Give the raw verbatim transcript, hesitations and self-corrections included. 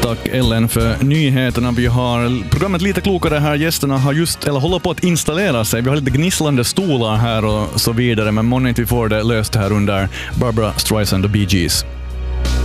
tack Ellen för nyheterna. Vi har programmet Lite klokare här. Gästerna har just, eller håller på att installera sig. Vi har lite gnisslande stolar här och så vidare, men månne inte vi får det löst här under Barbra Streisand och Bee Gees.